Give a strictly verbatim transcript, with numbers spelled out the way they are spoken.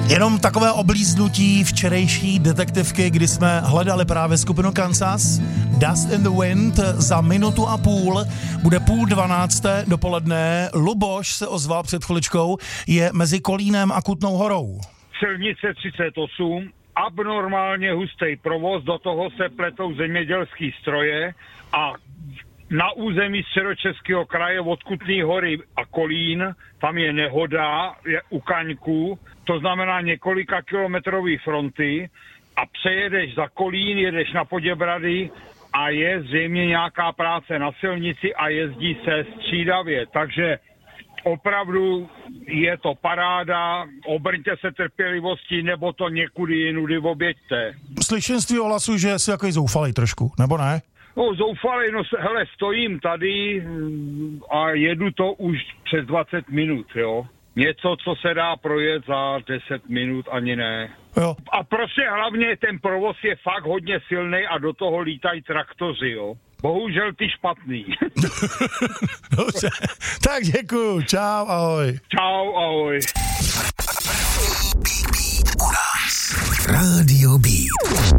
Jenom takové oblíznutí včerejší detektivky, kdy jsme hledali právě skupinu Kansas. Dust in the Wind za minutu a půl. Bude půl dvanácté dopoledne. Luboš se ozval před chviličkou. Je mezi Kolínem a Kutnou Horou. Silnice třicet osm, abnormálně hustý provoz, do toho se pletou zemědělský stroje a na území Středočeského kraje od Kutné Hory a Kolín, tam je nehoda, je u Kaňku, to znamená několika kilometrový fronty a přejedeš za Kolín, jedeš na Poděbrady a je zřejmě nějaká práce na silnici a jezdí se střídavě, takže opravdu je to paráda, obrňte se trpělivostí, nebo to někudy jinudy oběďte. Slyším z tvýho hlasu, že jsi takový zoufalý trošku, nebo ne? No zoufalý, no hele, stojím tady a jedu to už přes dvacet minut, jo. Něco, co se dá projet za deset minut, ani ne. Jo. A prostě hlavně ten provoz je fakt hodně silný a do toho lítají traktoři, jo. Bohužel ty špatný. Dobře, tak děkuju, čau, ahoj. Čau, ahoj. Radio Beat.